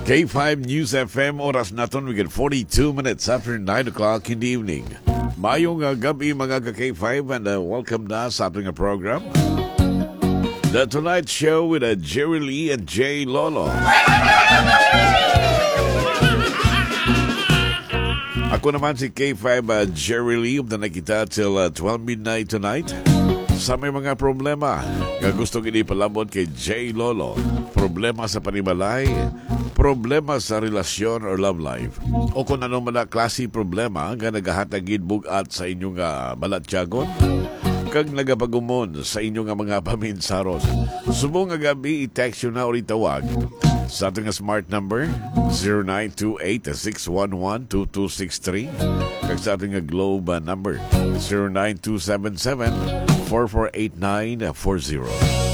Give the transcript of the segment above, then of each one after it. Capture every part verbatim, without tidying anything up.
K five News F M, oras naton, we get forty-two minutes after nine o'clock in the evening. Mayong uh, gabi mga ka-K five and uh, welcome na sa ating uh, program. The Tonight Show with uh, Jerry Lee and Jay Lolo. Ako naman si K five uh, Jerry Lee na nakita till uh, twelve midnight tonight. Sa may mga problema nga gusto ginipalabot kay Jay Lolo, problema sa panimalay, problema sa relasyon or love life, o kung anong mga klase problema nga nagahatagid bugat sa inyong uh, balatyagon, kag nagapagumon sa inyong uh, mga paminsaron. Subong nga gabi, i-text yun na o itawag sa ating smart number zero nine two eight, six one one, two two six three, kag sa ating globe uh, number zero nine two seven seven, four four eight nine four zero.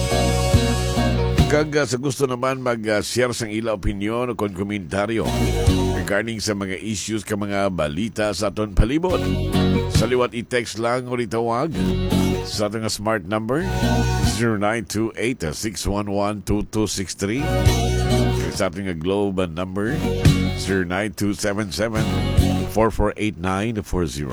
Kag uh, sa gusto naman mag-share uh, sang ila opinion o kon komentaryo regarding sa mga issues ka mga balita sa aton palibot, sa liwat i-text lang o itawag sa ating smart number zero nine two eight, six one one, two two six three, sa ating globe number zero nine two seven seven, four four eight nine four zero.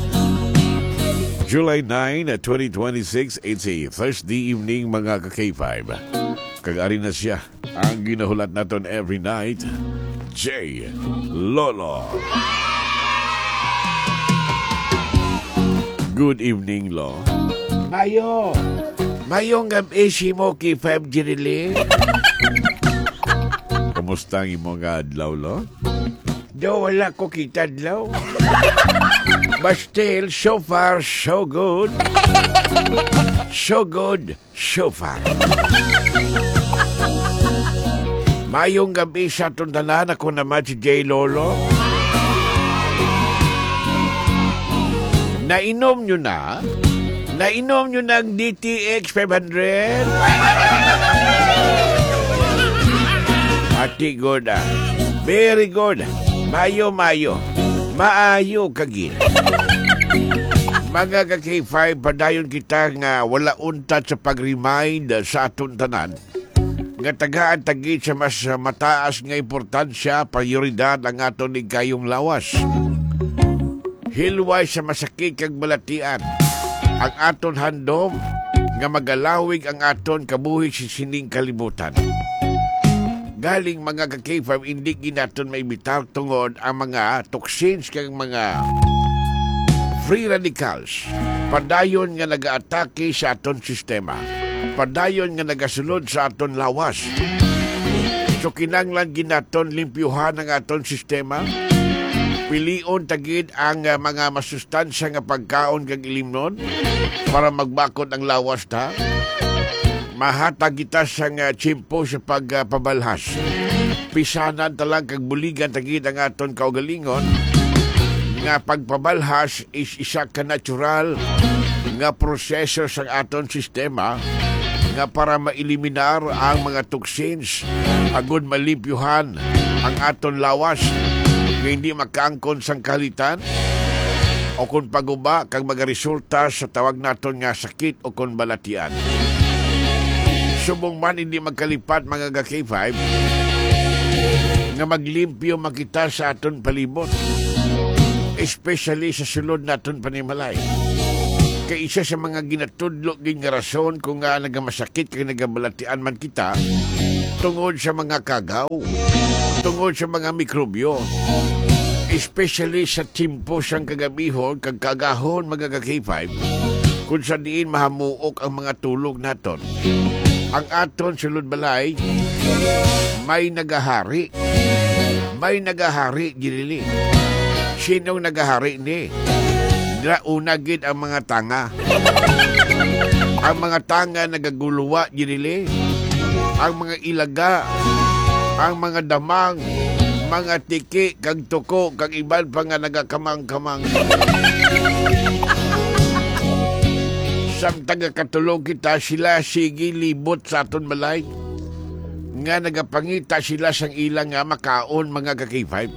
July ninth, twenty twenty-six, it's a Thursday evening mga ka-K five. Kag-ari na siya ang ginahulat naton every night, Jay Lolo. Good evening, Lo. Mayo! Mayong gabi si mo K five Jirili. Kumusta ang imong adlaw, Lo? Do wala ko kita adlaw. But still, so far, so good. So good, so far. Mayong gabi sa tundanan, ako naman si Jay Lolo. Nainom nyo na? Nainom nyo ng D T X five hundred? Ati good ah. Very good. Mayo-mayo. Maayo kagin. Mga ka-K five, padayon kita nga wala untat sa pag-remind sa atong tanan nga tagaan tagit sa mas mataas nga importansya, prioridad ang aton ni kayong lawas. Hilway sa masakit kag balatian ang aton handom nga magalawig ang aton kabuhi sa sining kalibutan. Galing mga ka-K five, hindi ginaton may bitar tungod ang mga toxins kag mga free radicals. Padayon nga nag-aatake sa aton sistema. Padayon nga nagasulod sa aton lawas. So kinanglan ginaton limpyuhan ang aton sistema. Pilion tagid ang uh, mga masustansya nga pagkaon kag ilimnon para magbakod ang lawas ta. Mahatag kita sa uh, tsimpo sa pagpabalhas. Uh, Pisanan talang kag buligan tagid ang aton kaugalingon nga pagpabalhas is isa ka natural nga proseso sa aton sistema nga para maeliminar ang mga toxins agud malimpyuhan ang aton lawas nga hindi makaangkon sang kalitan o kung paguba kag magaresulta sa tawag naton nga sakit o kung balatian. Subong man hindi magkalipat mga ka-K five nga maglimpyo makita sa aton palibot, especially sa sulod naton panimalay. Kay isa sa mga ginatudlo gin nga rason kung nga nagamasakit kay nagabalatian man kita tungod sa mga kagaw, tungod sa mga mikrobyo, especially sa timpo sang kagabihon kag kagahon mga ka-K five, kung sa diin mahamuok ang mga tulog naton. Ang aton sulod balay may nagahari, may nagahari girili. Sinong nagahari ni? Una gid ang mga tanga. Ang mga tanga nagaguluwa girili. Ang mga ilaga, ang mga damang, mga tiki, kag tuko, kag iban pa nga nagakamang-kamang. Samtang katulog kita, sila sige libot sa aton balay. Nga nagapangita sila sang ilang nga makaon mga ka-K five.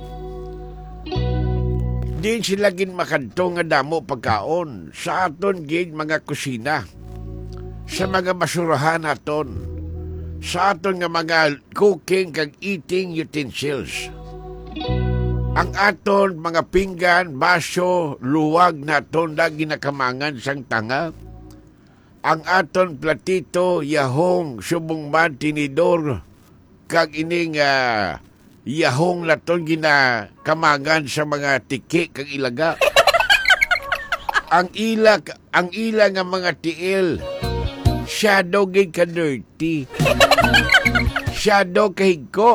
Din sila gin makadto nga damo pagkaon sa aton gid mga kusina, sa mga basurahan naton, sa aton nga mga cooking kag eating utensils. Ang aton mga pinggan, baso, luwag na aton na ginakamangan sang tanga. Ang aton platito, yahong, subong man, tinidor, kag ining uh, yahong naton ginakamangan sa mga tiki kag ilaga. Ang ila, ang ila nga mga tiil, shadow gid ka dirty. Shadow kahigko.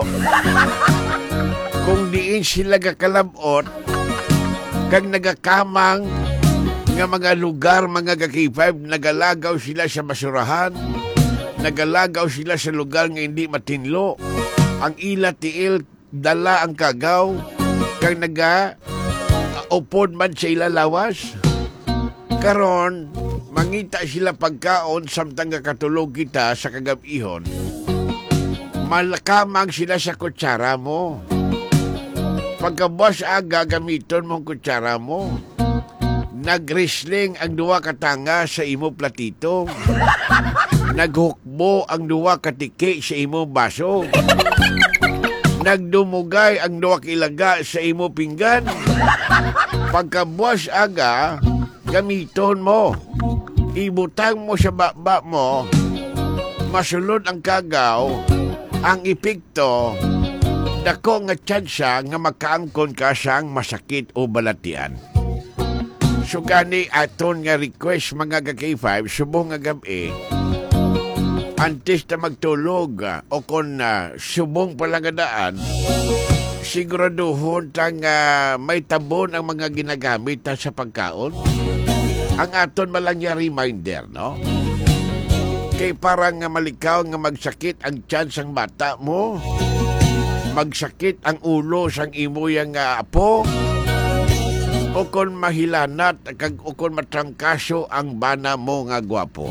Kung diin sila gakalabot, kag nagakamang nga mga lugar, mga ka-K five, nagalagaw sila sa basurahan, nagalagaw sila sa lugar nga hindi matinlo. Ang ila tiil, dala ang kagaw, kag naga upod man sa ila lawas. Karon, mangita sila pagkaon samtang katulog kita sa kagabihon. Malakamang sila sa kutsara mo. Pagkabuas aga, gamiton mong kutsara mo. Nag-wrestling ang duwa katanga sa imo platito. Naghukbo ang duwa katiki sa imo baso. Nagdumugay ang duwa kilaga sa imo pinggan. Pagkabuas aga, gamiton mo. Ibutang mo sa baba mo. Masulod ang kagaw. Ang epekto, dako nga tsansa nga makaangkon ka sang masakit o balatian. So gani aton nga request mga ka-K five, subong nga gabi, antes na magtulog o kung uh, subong palangadaan, siguraduhon tang uh, may tabon ang mga ginagamit sa pagkaon. Ang aton malang nga reminder, no? Kay parang nga malikaw nga magsakit ang tiyan sang bata mo, magsakit ang ulo sang imo yang uh, apo, o kon mahilanat kag o kon matrangkaso ang bana mo nga gwapo.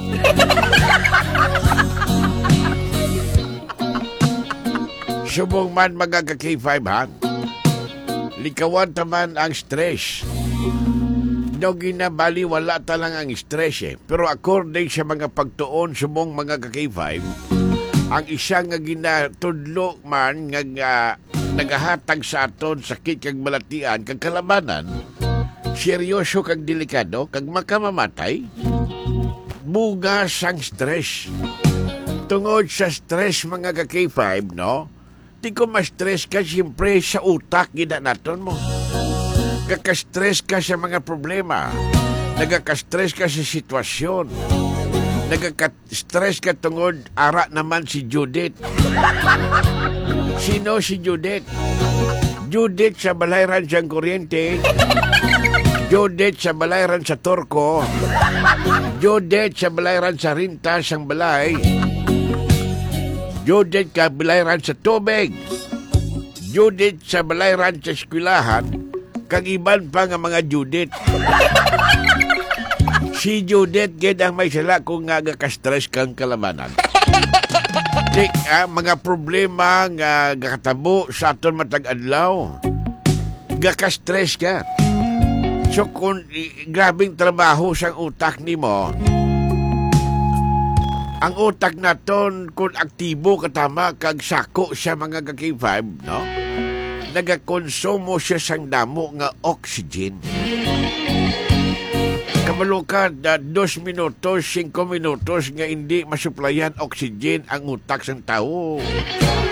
Subong man mga ka-K five ha, likawan taman ang stress. No ginabali wala talang ang stress eh. Pero according sa mga pagtuon subong mga ka-K five, ang isang nga ginatudlo man nga, nga nagahatag sa aton sakit kag balatian kag kalabanan, seryoso kag delikado kag makamamatay, bugas ang stress. Tungod sa stress mga ka-K five, no? Di ko ma-stress ka siyempre sa utak gina naton mo. Nagka-stress ka sa mga problema. Nagka-stress ka sa sitwasyon. Nagka-stress ka tungod ara naman si Judith. Sino si Judith? Judith sa balayran siyang kuryente. Judith sa balayran sa Torko. Judith sa balayran sa rintas ang balay. Judith ka balayran sa tubig. Judith sa balayran sa eskwelahan. Kag iban pa nga mga Judith. Si Judith gid ang may sala kung nga gaka-stress kang kalabanan. Di, ah, mga problema nga gakatabo sa aton matag adlaw. Gaka-stress ka. So kung i, grabing trabaho sang utak nimo, ang utak naton kung aktibo katama kag sako sa mga ka-K five, no? Nagakonsumo siya sang damo nga oxygen. Kabalo ka na dos minutos, cinco minutos nga hindi masuplayan oxygen ang utak sang tao.